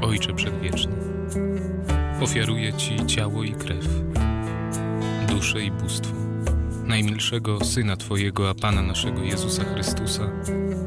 Ojcze Przedwieczny, ofiaruję Ci ciało i krew, duszę i bóstwo najmilszego Syna Twojego, a Pana naszego Jezusa Chrystusa,